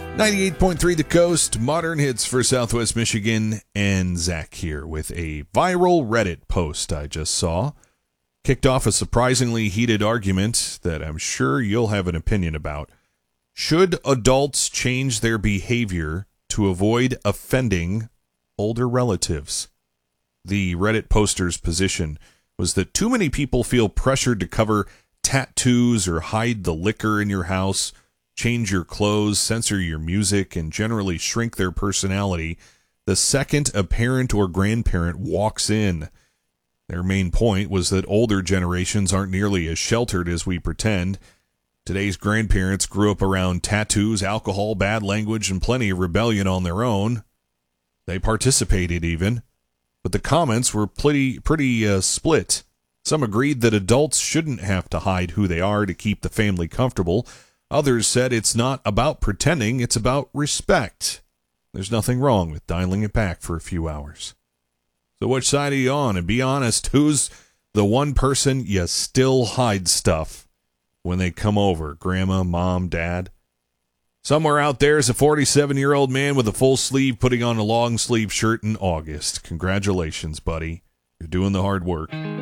98.3 The Coast, modern hits for Southwest Michigan, and Zach here with a viral Reddit post I just saw. Kicked off a surprisingly heated argument that I'm sure you'll have an opinion about. Should adults change their behavior to avoid offending older relatives? The Reddit poster's position was that too many people feel pressured to cover tattoos or hide the liquor in your house, change your clothes, censor your music, and generally shrink their personality the second a parent or grandparent walks in. Their main point was that older generations aren't nearly as sheltered as we pretend. Today's grandparents grew up around tattoos, alcohol, bad language, and plenty of rebellion on their own. They participated even. But the comments were pretty split. Some agreed that adults shouldn't have to hide who they are to keep the family comfortable. Others said it's not about pretending, it's about respect. There's nothing wrong with dialing it back for a few hours. So which side are you on? And be honest, who's the one person you still hide stuff when they come over? Grandma, mom, dad? Somewhere out there is a 47-year-old man with a full sleeve putting on a long sleeve shirt in August. Congratulations, buddy. You're doing the hard work.